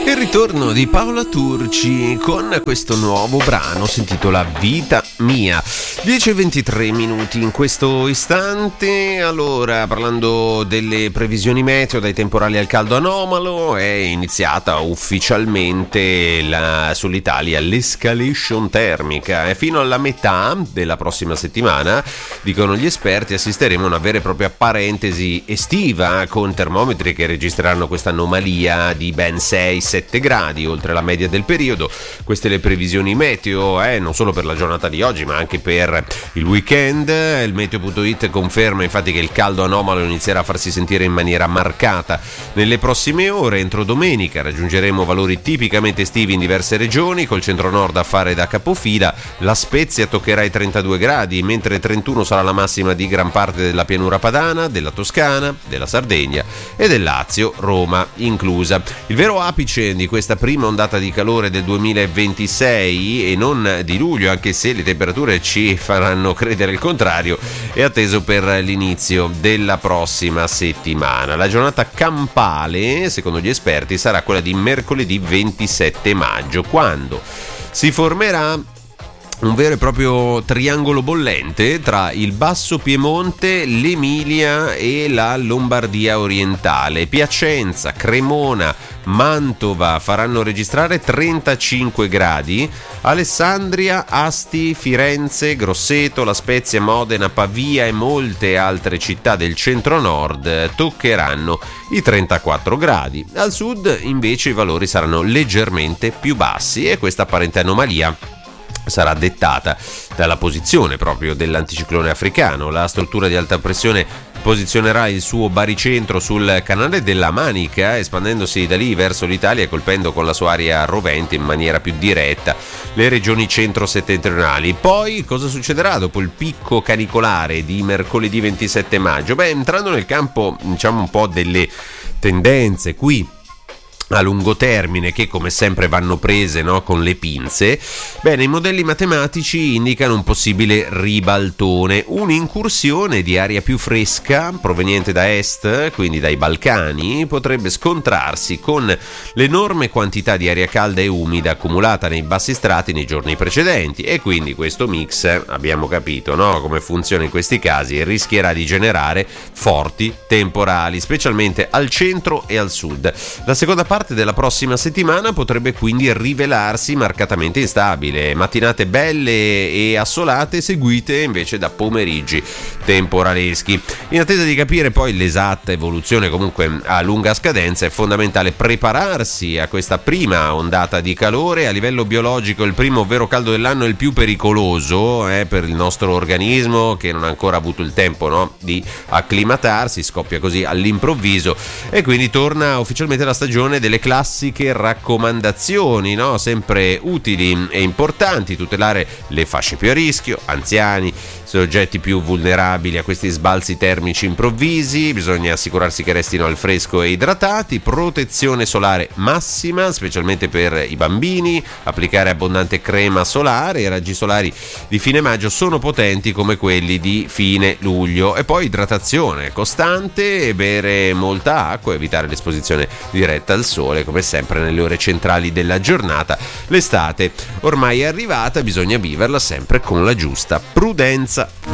Il ritorno di Paola Turci con questo nuovo brano si intitola Vita Mia. 10:23 in questo istante. Allora, parlando delle previsioni meteo, dai temporali al caldo anomalo, è iniziata ufficialmente sull'Italia l'escalation termica e fino alla metà della prossima settimana, dicono gli esperti, assisteremo a una vera e propria parentesi estiva con termometri che registreranno questa anomalia di ben 6-7 gradi oltre la media del periodo. Queste le previsioni meteo, non solo per la giornata di oggi ma anche per il weekend. Il meteo.it conferma infatti che il caldo anomalo inizierà a farsi sentire in maniera marcata nelle prossime ore. Entro domenica raggiungeremo valori tipicamente estivi in diverse regioni, col centro-nord a fare da capofila. La Spezia toccherà i 32 gradi, mentre 31 sarà la massima di gran parte della pianura padana, della Toscana, della Sardegna e del Lazio, Roma inclusa. Il vero apice di questa prima ondata di calore del 2026 e non di luglio, anche se le temperature ci faranno credere il contrario, è atteso per l'inizio della prossima settimana. La giornata campale, secondo gli esperti, sarà quella di mercoledì 27 maggio, quando si formerà un vero e proprio triangolo bollente tra il Basso Piemonte, l'Emilia e la Lombardia orientale. Piacenza, Cremona, Mantova faranno registrare 35 gradi, Alessandria, Asti, Firenze, Grosseto, La Spezia, Modena, Pavia e molte altre città del centro-nord toccheranno i 34 gradi. Al sud invece i valori saranno leggermente più bassi e questa apparente anomalia sarà dettata dalla posizione proprio dell'anticiclone africano. La struttura di alta pressione posizionerà il suo baricentro sul canale della Manica, espandendosi da lì verso l'Italia e colpendo con la sua area rovente in maniera più diretta le regioni centro-settentrionali. Poi cosa succederà dopo il picco canicolare di mercoledì 27 maggio? Entrando nel campo, diciamo, un po' delle tendenze qui a lungo termine, che come sempre vanno prese, no, con le pinze. Bene, i modelli matematici indicano un possibile ribaltone, un'incursione di aria più fresca proveniente da est, quindi dai Balcani, potrebbe scontrarsi con l'enorme quantità di aria calda e umida accumulata nei bassi strati nei giorni precedenti, e quindi questo mix, abbiamo capito, no, come funziona in questi casi, rischierà di generare forti temporali, specialmente al centro e al sud. La seconda parte della prossima settimana potrebbe quindi rivelarsi marcatamente instabile, mattinate belle e assolate seguite invece da pomeriggi temporaleschi. In attesa di capire poi l'esatta evoluzione, comunque a lunga scadenza, è fondamentale prepararsi a questa prima ondata di calore. A livello biologico il primo vero caldo dell'anno è il più pericoloso per il nostro organismo, che non ha ancora avuto il tempo, no, di acclimatarsi, scoppia così all'improvviso e quindi torna ufficialmente la stagione delle classiche raccomandazioni, no? Sempre utili e importanti: tutelare le fasce più a rischio, anziani, soggetti più vulnerabili a questi sbalzi termici improvvisi, bisogna assicurarsi che restino al fresco e idratati, protezione solare massima, specialmente per i bambini, applicare abbondante crema solare. I raggi solari di fine maggio sono potenti come quelli di fine luglio, e poi idratazione costante, bere molta acqua, evitare l'esposizione diretta al sole, come sempre nelle ore centrali della giornata. L'estate ormai è arrivata, bisogna viverla sempre con la giusta prudenza.